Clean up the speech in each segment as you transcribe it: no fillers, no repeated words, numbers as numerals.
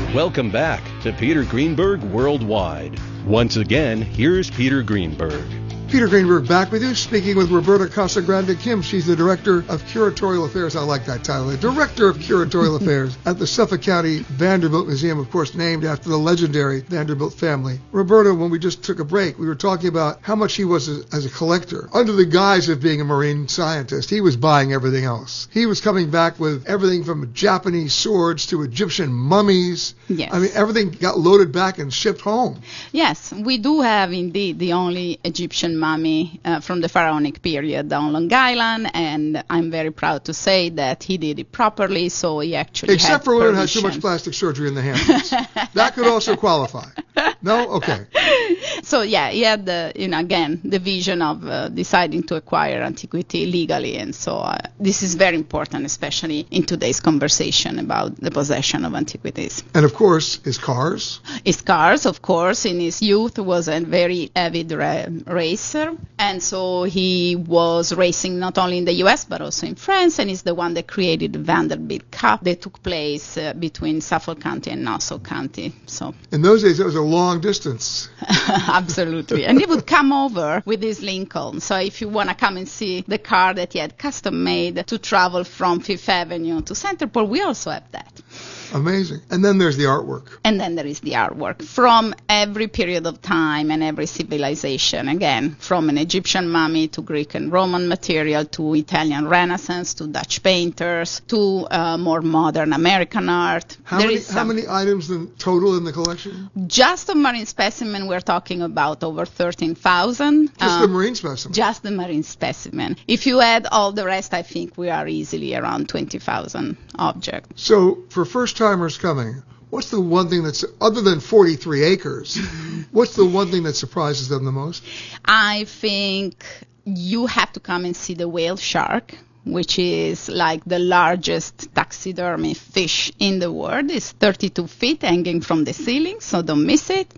Welcome back to Peter Greenberg Worldwide. Once again, here's Peter Greenberg. Peter Greenberg back with you, speaking with Roberta Casagrande-Kim. She's the Director of Curatorial Affairs. I like that title. The Director of Curatorial Affairs at the Suffolk County Vanderbilt Museum, of course, named after the legendary Vanderbilt family. Roberta, when we just took a break, we were talking about how much he was as a collector. Under the guise of being a marine scientist, he was buying everything else. He was coming back with everything from Japanese swords to Egyptian mummies. Yes. I mean, everything got loaded back and shipped home. Yes, we do have indeed the only Egyptian mummy from the pharaonic period on Long Island, and I'm very proud to say that he did it properly, so he actually Except for when it had too much plastic surgery in the hands. That could also qualify. No? Okay. So yeah, he had the vision of deciding to acquire antiquity legally, and so this is very important, especially in today's conversation about the possession of antiquities. And of course, his cars. His cars, of course, in his youth was a very avid racer, and so he was racing not only in the U.S. but also in France, and is the one that created the Vanderbilt Cup that took place between Suffolk County and Nassau County. So in those days, it was a long distance. Absolutely. And he would come over with his Lincoln. So if you want to come and see the car that he had custom made to travel from Fifth Avenue to Centerport, we also have that. Amazing. And then there's the artwork. And then there is the artwork from every period of time and every civilization. Again, from an Egyptian mummy to Greek and Roman material to Italian Renaissance to Dutch painters to more modern American art. How many items in total in the collection? Just the marine specimen, we're talking about over 13,000. Just the marine specimen? Just the marine specimen. If you add all the rest, I think we are easily around 20,000 objects. So for first-timers coming, what's the one thing that's, other than 43 acres, what's the one thing that surprises them the most? I think you have to come and see the whale shark, which is like the largest taxidermy fish in the world. It's 32 feet hanging from the ceiling, so don't miss it.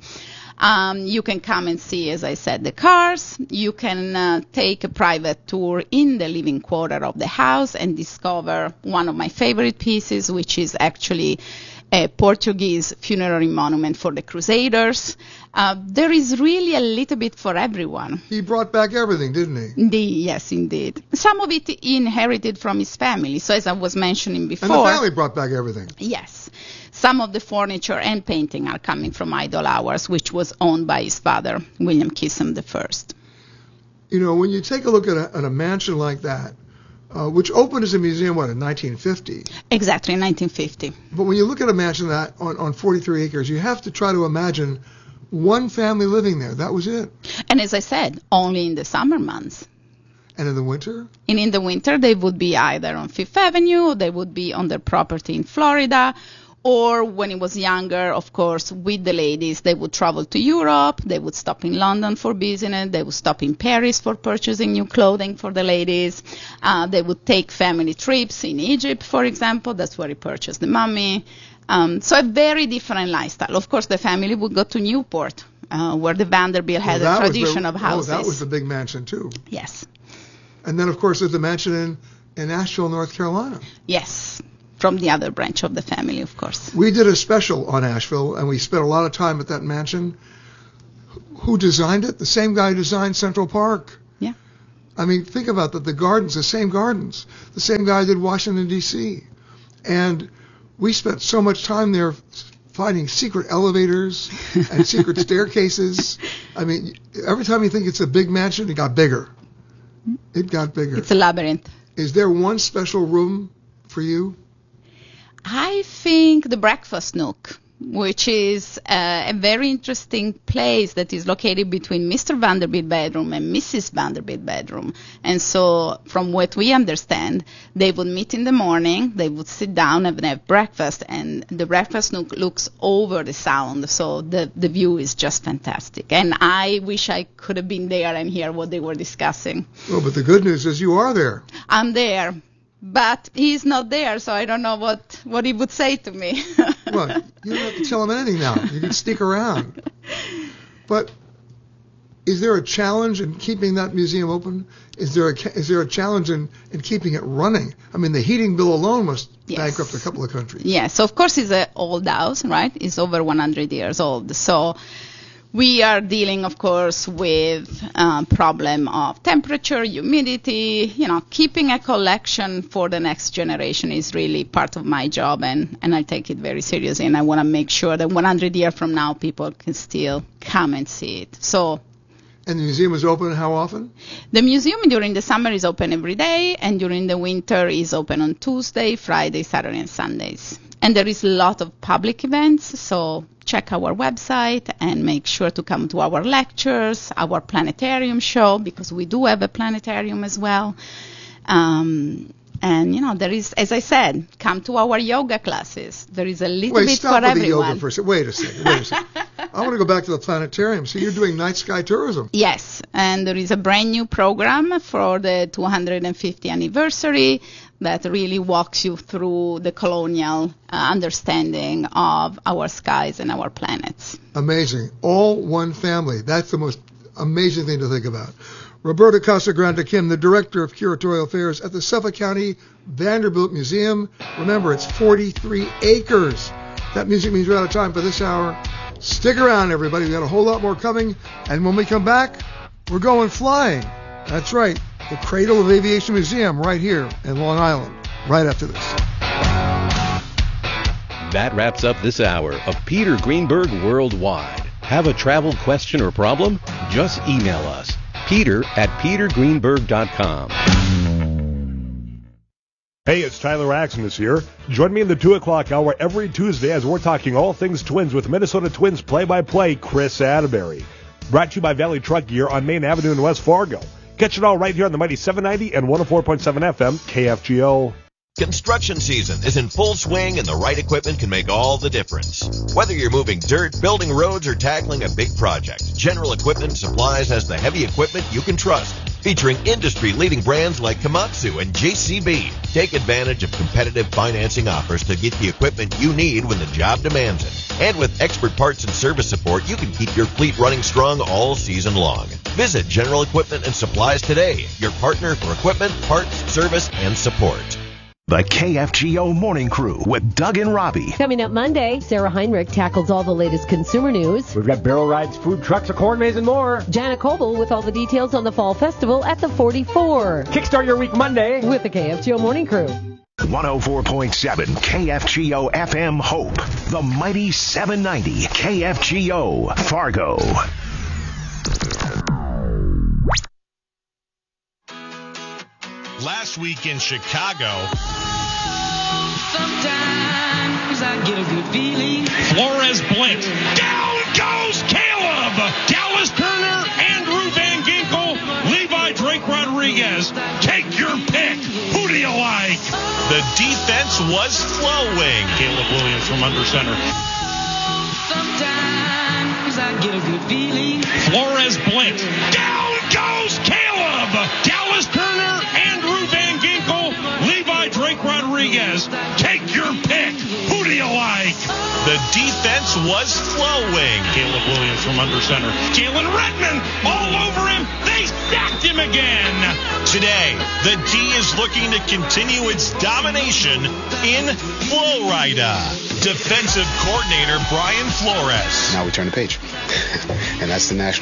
You can come and see, as I said, the cars. You can take a private tour in the living quarter of the house and discover one of my favorite pieces, which is actually a Portuguese funerary monument for the Crusaders. There is really a little bit for everyone. He brought back everything, didn't he? Indeed, yes, indeed. Some of it he inherited from his family. So as I was mentioning before. And the family brought back everything. Yes. Some of the furniture and painting are coming from Idle Hours, which was owned by his father, William Kissam I. You know, when you take a look at a mansion like that, which opened as a museum, in 1950? Exactly, in 1950. But when you look at a mansion that on 43 acres, you have to try to imagine one family living there. That was it. And as I said, only in the summer months. And in the winter? And in the winter, they would be either on Fifth Avenue, or they would be on their property in Florida, or when he was younger, of course, with the ladies, they would travel to Europe, they would stop in London for business, they would stop in Paris for purchasing new clothing for the ladies, they would take family trips in Egypt, for example, that's where he purchased the mummy. So a very different lifestyle. Of course, the family would go to Newport, where the Vanderbilt had a tradition of houses. Oh, that was the big mansion, too. Yes. And then, of course, there's the mansion in Asheville, North Carolina. Yes. From the other branch of the family, of course. We did a special on Asheville, and we spent a lot of time at that mansion. Who designed it? The same guy who designed Central Park. Yeah. I mean, think about that. The gardens, the same gardens. The same guy did Washington, D.C. And we spent so much time there finding secret elevators and secret staircases. I mean, every time you think it's a big mansion, it got bigger. It got bigger. It's a labyrinth. Is there one special room for you? I think the breakfast nook, which is a very interesting place that is located between Mr. Vanderbilt bedroom and Mrs. Vanderbilt bedroom. And so from what we understand, they would meet in the morning, they would sit down and have breakfast, and the breakfast nook looks over the sound. So the view is just fantastic. And I wish I could have been there and hear what they were discussing. Well, but the good news is you are there. I'm there. But he's not there, so I don't know what he would say to me. Well, you don't have to tell him anything now. You can stick around. But Is there a challenge in keeping that museum open? Is there a challenge in keeping it running? I mean, the heating bill alone must bankrupt a couple of countries. Yes, of course it's an old house, right? It's over 100 years old. So we are dealing, of course, with problem of temperature, humidity. Keeping a collection for the next generation is really part of my job, and I take it very seriously. And I want to make sure that 100 years from now, people can still come and see it. And the museum is open how often? The museum during the summer is open every day, and during the winter is open on Tuesday, Friday, Saturday, and Sundays. And there is a lot of public events, so check our website and make sure to come to our lectures, our planetarium show, because we do have a planetarium as well. And, there is, as I said, come to our yoga classes. There is a little bit for everyone. The yoga for a second. Wait a second. I want to go back to the planetarium. So you're doing night sky tourism. Yes, and there is a brand new program for the 250th anniversary that really walks you through the colonial understanding of our skies and our planets. Amazing. All one family. That's the most amazing thing to think about. Roberta Casagrande Kim, the Director of Curatorial Affairs at the Suffolk County Vanderbilt Museum. Remember, it's 43 acres. That music means we're out of time for this hour. Stick around, everybody. We've got a whole lot more coming. And when we come back, we're going flying. That's right. The Cradle of Aviation Museum right here in Long Island. Right after this. That wraps up this hour of Peter Greenberg Worldwide. Have a travel question or problem? Just email us. Peter@petergreenberg.com. Hey, it's Tyler Axness here. Join me in the 2 o'clock hour every Tuesday as we're talking all things Twins with Minnesota Twins play-by-play Chris Atterbury. Brought to you by Valley Truck Gear on Main Avenue in West Fargo. Catch it all right here on the mighty 790 and 104.7 FM KFGO. Construction season is in full swing, and the right equipment can make all the difference. Whether you're moving dirt, building roads, or tackling a big project, General Equipment Supplies has the heavy equipment you can trust. Featuring industry-leading brands like Komatsu and JCB. Take advantage of competitive financing offers to get the equipment you need when the job demands it. And with expert parts and service support, you can keep your fleet running strong all season long. Visit General Equipment and Supplies today, your partner for equipment, parts, service, and support. The KFGO Morning Crew with Doug and Robbie. Coming up Monday, Sarah Heinrich tackles all the latest consumer news. We've got barrel rides, food trucks, a corn maze, and more. Janet Coble with all the details on the Fall Festival at the 44. Kickstart your week Monday with the KFGO Morning Crew. 104.7 KFGO FM Hope. The mighty 790 KFGO Fargo. Last week in Chicago, sometimes I get a good feeling. Flores blinked. Down goes Caleb! Dallas Turner, Andrew Van Ginkel, Levi Drake Rodriguez. Take your pick. Who do you like? The defense was flowing. Caleb Williams from under center. Sometimes I get a good feeling. Flores blinked. Down goes Caleb! Dallas Turner, Andrew Van Ginkel, Levi Drake Rodriguez. Take your pick. Who do you like? The defense was flowing. Caleb Williams from under center. Jalen Redmond all over him. They sacked him again. Today, the D is looking to continue its domination in Florida. Defensive coordinator Brian Flores. Now we turn the page. And that's the national